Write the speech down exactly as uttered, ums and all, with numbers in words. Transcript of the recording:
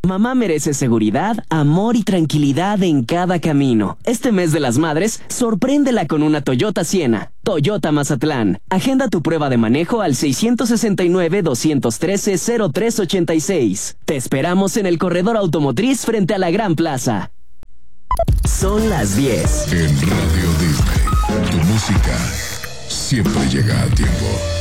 Mamá merece seguridad, amor y tranquilidad en cada camino. Este mes de las madres, sorpréndela con una Toyota Siena. Toyota Mazatlán. Agenda tu prueba de manejo al seiscientos sesenta y nueve, doscientos trece, cero tres ochenta y seis. Te esperamos en el corredor automotriz frente a la Gran Plaza. Son las diez. En Radio Disney, tu música siempre llega a tiempo.